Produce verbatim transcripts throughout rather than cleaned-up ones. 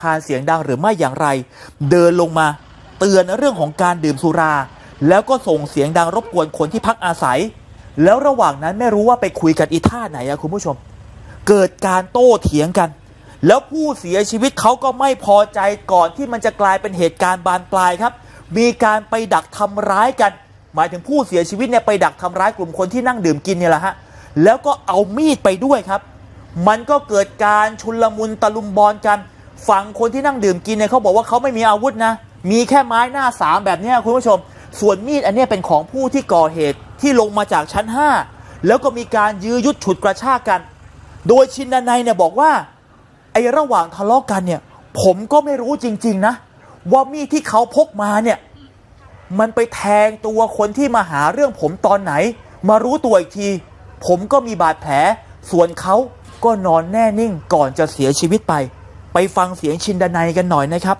พานเสียงดังหรือไม่อย่างไรเดินลงมาเตือนเรื่องของการดื่มสุราแล้วก็ส่งเสียงดังรบกวนคนที่พักอาศัยแล้วระหว่างนั้นไม่รู้ว่าไปคุยกันอีท่าไหนอะคุณผู้ชมเกิดการโต้เถียงกันแล้วผู้เสียชีวิตเขาก็ไม่พอใจก่อนที่มันจะกลายเป็นเหตุการณ์บานปลายครับมีการไปดักทำร้ายกันหมายถึงผู้เสียชีวิตเนี่ยไปดักทำร้ายกลุ่มคนที่นั่งดื่มกินเนี่ยแหละฮะแล้วก็เอามีดไปด้วยครับมันก็เกิดการชุลมุนตะลุมบอลกันฝั่งคนที่นั่งดื่มกินเนี่ยเขาบอกว่าเขาไม่มีอาวุธนะมีแค่ไม้หน้าสามแบบนี้คุณผู้ชมส่วนมีดอันนี้เป็นของผู้ที่ก่อเหตุที่ลงมาจากชั้นห้าแล้วก็มีการยื้อยุดฉุดกระชากกันโดยชินนัยเนี่ยบอกว่าไอ้ระหว่างทะเลาะกันเนี่ยผมก็ไม่รู้จริงๆนะว่ามีดที่เขาพกมาเนี่ยมันไปแทงตัวคนที่มาหาเรื่องผมตอนไหนมารู้ตัวอีกทีผมก็มีบาดแผลส่วนเขาก็นอนแน่นิ่งก่อนจะเสียชีวิตไปไปฟังเสียงชินนัยกันหน่อยนะครับ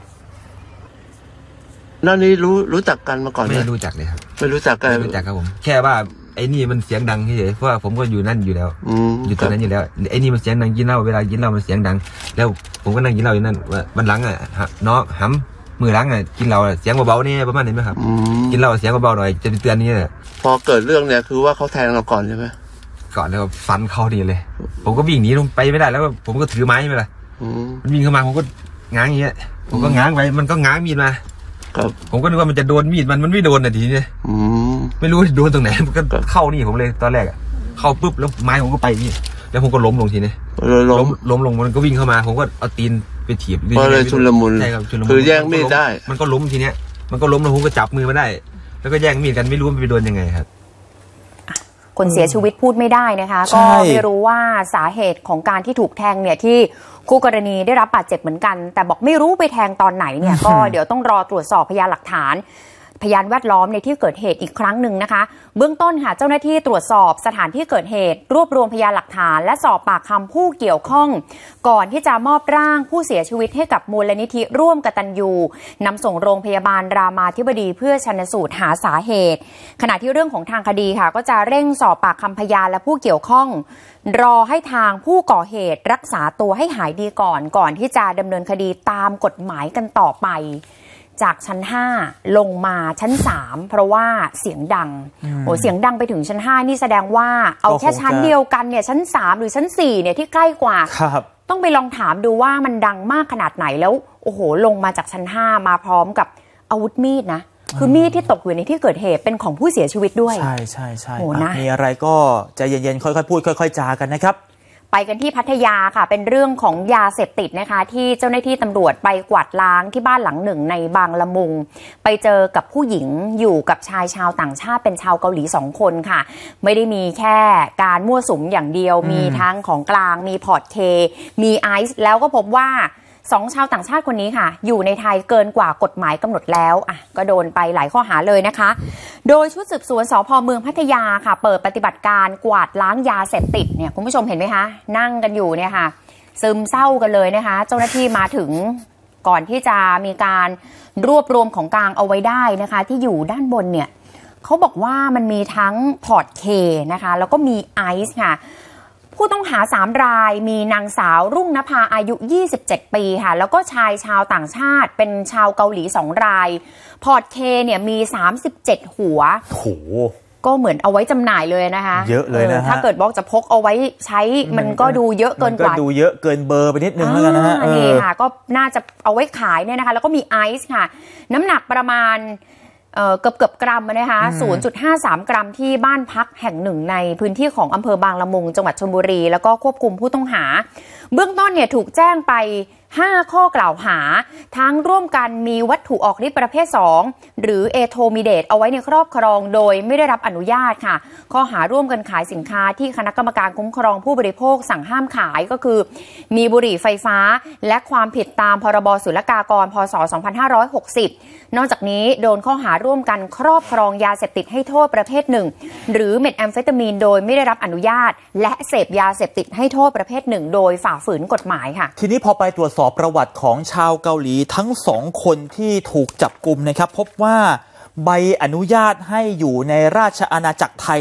นั่นนี่รู้รู้จักกันมาก่อนไหมไม่รู้จักเลยครับไม่รู้จักกันไม่รู้จักครับผมแค่ว่าไอ้นี่มันเสียงดังเฉยเพราะว่าผมก็อยู่นั่นอยู่แล้วอยู่ตรงนั้นอยู่แล้วไอ้นี่มันเสียงดังกินเหล้าเวลากินเหล้ามันเสียงดังแล้วผมก็นั่งกินเหล้าอยู่นั่นวันหลังอ่ะน้องหำมือหลังอ่ะกินเหล้าเสียงเบาๆนี่ประมาณนี้ไหมครับกินเหล้าเสียงเบาๆหน่อยจะเตือนนี่แหละพอเกิดเรื่องเนี่ยคือว่าเขาแทงเราก่อนใช่ไหมก่อนแล้วฟันเขาดีเลยผมก็วิ่งหนีลงไปไม่ได้แล้วผมก็ถือไม้ไปละมันวิ่งเข้ามาผมก็ง้างอย่างเงี้ยผมก็ง้างไปมันก็ง้างมีดมาผมก็นึกว่ามันจะโดนมีดมันมันไม่โดนนาทีนี้ไม่รู้โดนตรงไหนมันก็เข้านี่ผมเลยตอนแรกอ่ะเข้าปุ๊บแล้วไม้ผมก็ไปนี่แล้วผมก็ล้มลงทีนี้ล้มล้มลงมันก็วิ่งเข้ามาผมก็เอาตีนไปถีบก็เลยชุลมุนคือแย่งมีดได้มันก็ล้มทีเนี้ยมันก็ล้มแล้วผมก็จับมือมาได้แล้วก็แย่งมีดกันไม่รู้มันไปโดนยังไงครับคนเสียชีวิตพูดไม่ได้นะคะก็ไม่รู้ว่าสาเหตุของการที่ถูกแทงเนี่ยที่คู่กรณีได้รับบาดเจ็บเหมือนกันแต่บอกไม่รู้ไปแทงตอนไหนเนี่ยก็เดี๋ยวต้องรอตรวจสอบพยานหลักฐานพยานแวดล้อมในที่เกิดเหตุอีกครั้งหนึ่งนะคะเบื้องต้นค่ะเจ้าหน้าที่ตรวจสอบสถานที่เกิดเหตุรวบรวมพยานหลักฐานและสอบปากคำผู้เกี่ยวข้องก่อนที่จะมอบร่างผู้เสียชีวิตให้กับมูลนิธิร่วมกตัญญูนำส่งโรงพยาบาลรามาธิบดีเพื่อชันสูตรหาสาเหตุขณะที่เรื่องของทางคดีค่ะก็จะเร่งสอบปากคำพยานและผู้เกี่ยวข้องรอให้ทางผู้ก่อเหตุรักษาตัวให้หายดีก่อนก่อนที่จะดำเนินคดีตามกฎหมายกันต่อไปจากชั้นห้าลงมาชั้นสามเพราะว่าเสียงดังโอ้เสียงดังไปถึงชั้นห้านี่แสดงว่าเอาแค่ชั้นเดียวกันเนี่ยชั้นสามหรือชั้นสี่เนี่ยที่ใกล้กว่าต้องไปลองถามดูว่ามันดังมากขนาดไหนแล้วโอ้โหลงมาจากชั้นห้ามาพร้อมกับอาวุธมีดนะคือมีดที่ตกอยู่ในที่เกิดเหตุเป็นของผู้เสียชีวิตด้วยใช่ใช่ใช่มีอะไรก็ใจเย็นๆค่อยๆพูดค่อยๆจากันนะครับไปกันที่พัทยาค่ะเป็นเรื่องของยาเสพติดนะคะที่เจ้าหน้าที่ตำรวจไปกวาดล้างที่บ้านหลังหนึ่งในบางละมุงไปเจอกับผู้หญิงอยู่กับชายชาวต่างชาติเป็นชาวเกาหลีสองคนค่ะไม่ได้มีแค่การมั่วสุมอย่างเดียวมีทั้งของกลางมีพอร์ตเคมีไอซ์แล้วก็พบว่าสองชาวต่างชาติคนนี้ค่ะอยู่ในไทยเกินกว่ากฎหมายกำหนดแล้วอ่ะก็โดนไปหลายข้อหาเลยนะคะโดยชุดสืบสวนสภ.เมืองพัทยาค่ะเปิดปฏิบัติการกวาดล้างยาเสพติดเนี่ยคุณผู้ชมเห็นไหมคะนั่งกันอยู่เนี่ยค่ะซึมเศร้ากันเลยนะคะเจ้าหน้าที่มาถึงก่อนที่จะมีการรวบรวมของกลางเอาไว้ได้นะคะที่อยู่ด้านบนเนี่ยเขาบอกว่ามันมีทั้งพอร์ตเคนะคะแล้วก็มีไอซ์ค่ะผู้ต้องหาสามรายมีนางสาวรุ่งนภาอายุยี่สิบเจ็ดปีค่ะแล้วก็ชายชาวต่างชาติเป็นชาวเกาหลีสองรายพอร์ตเคเนี่ยมีสามสิบเจ็ดหัวโอ้โหก็เหมือนเอาไว้จำหน่ายเลยนะคะเยอะเลยนะถ้าเกิดบอกจะพกเอาไว้ใช้มันก็ดูเยอะเกินกว่าก็ดูเยอะเกินเบอร์ไปนิดนึงแล้วกันนะฮะนี่ค่ะก็น่าจะเอาไว้ขายเนี่ยนะคะแล้วก็มีไอซ์ค่ะน้ำหนักประมาณเอ่อเกือบเกือบกรัมนะคะ ศูนย์จุดห้าสาม กรัมที่บ้านพักแห่งหนึ่งในพื้นที่ของอำเภอบางละมุงจังหวัดชลบุรีแล้วก็ควบคุมผู้ต้องหาเบื้องต้นเนี่ยถูกแจ้งไปห้าข้อกล่าวหาทั้งร่วมกันมีวัตถุออกฤทธิ์ประเภทสองหรือเอโทมิเดตเอาไว้ในครอบครองโดยไม่ได้รับอนุญาตค่ะข้อหาร่วมกันขายสินค้าที่คณะกรรมการคุ้มครองผู้บริโภคสั่งห้ามขายก็คือมีบุหรี่ไฟฟ้าและความผิดตามพรบศุลกากรพ.ศ. สองพันห้าร้อยหกสิบนอกจากนี้โดนข้อหาร่วมกันครอบครองยาเสพติดให้โทษประเภทหนึ่งหรือเม็ดแอมเฟตามีนโดยไม่ได้รับอนุญาตและเสพยาเสพติดให้โทษประเภทหนึ่งโดยฝ่าฝืนกฎหมายค่ะทีนี้พอไปตรวจสอบประวัติของชาวเกาหลีทั้งสองคนที่ถูกจับกุมนะครับพบว่าใบอนุญาตให้อยู่ในราชอาณาจักรไทยเนี่ย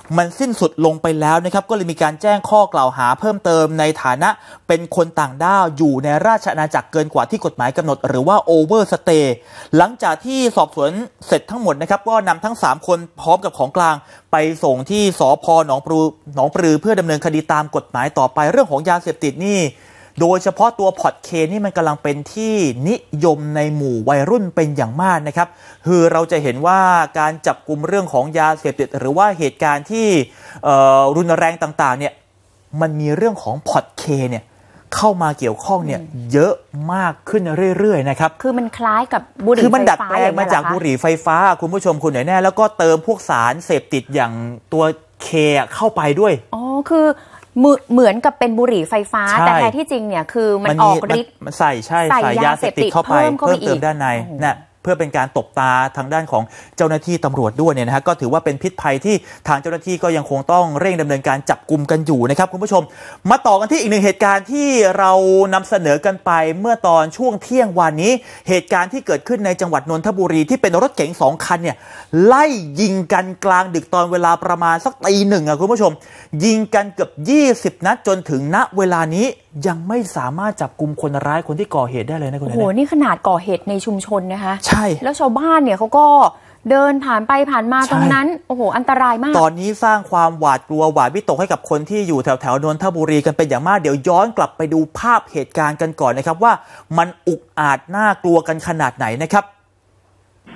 มันสิ้นสุดลงไปแล้วนะครับก็เลยมีการแจ้งข้อกล่าวหาเพิ่มเติมในฐานะเป็นคนต่างด้าวอยู่ในราชอาณาจักรเกินกว่าที่กฎหมายกำหนดหรือว่าโอเวอร์สเตย์หลังจากที่สอบสวนเสร็จทั้งหมดนะครับก็นำทั้งสามคนพร้อมกับของกลางไปส่งที่สภ.หนองปลือหนองปลือเพื่อดำเนินคดีตามกฎหมายต่อไปเรื่องของยาเสพติดนี่โดยเฉพาะตัวพอร์ตเคนนี่มันกำลังเป็นที่นิยมในหมู่วัยรุ่นเป็นอย่างมากนะครับคือเราจะเห็นว่าการจับกุมเรื่องของยาเสพติดหรือว่าเหตุการณ์ที่รุนแรงต่างๆเนี่ยมันมีเรื่องของพอร์ตเคนเนี่ยเข้ามาเกี่ยวข้องเนี่ยเยอะมากขึ้นเรื่อยๆนะครับคือมันคล้ายกับบุหรี่ไฟฟ้าคือมันดัดแปลงมาจากบุหรี่ไฟฟ้าคุณผู้ชมคุณหน่อยแน่แล้วก็เติมพวกสารเสพติดอย่างตัวเคเข้าไปด้วยอ๋อคือเหมือนกับเป็นบุหรี่ไฟฟ้าแต่แท้ที่จริงเนี่ยคือมันออกฤทธิ์ใส่ใช่ใส่ยาเสพติดเข้าไปเพิ่มเติมด้านในนะเพื่อเป็นการตบตาทางด้านของเจ้าหน้าที่ตำรวจด้วยเนี่ยนะฮะก็ถือว่าเป็นพิษภัยที่ทางเจ้าหน้าที่ก็ยังคงต้องเร่งดำเนินการจับกุมกันอยู่นะครับคุณผู้ชมมาต่อกันที่อีกหนึ่งเหตุการณ์ที่เรานำเสนอกันไปเมื่อตอนช่วงเที่ยงวันนี้เหตุการณ์ที่เกิดขึ้นในจังหวัดนนทบุรีที่เป็นรถเก๋งสองคันเนี่ยไล่ยิงกันกลางดึกตอนเวลาประมาณสักตีหนึ่งอะคุณผู้ชมยิงกันเกือบยี่สิบนัดจนถึงณเวลานี้ยังไม่สามารถจับกุมคนร้ายคนที่ก่อเหตุได้เลยนะคุณโอ้โหนี่ขนาดก่อเหตุในชุมชนนะคะใช่แล้วชาวบ้านเนี่ยเขาก็เดินผ่านไปผ่านมาตรงนั้นโอ้โหอันตรายมากตอนนี้สร้างความหวาดกลัวหวาดวิตกให้กับคนที่อยู่แถวแถวนนทบุรีกันเป็นอย่างมากเดี๋ยวย้อนกลับไปดูภาพเหตุการณ์กันก่อนนะครับว่ามันอุกอาจน่ากลัวกันขนาดไหนนะครับ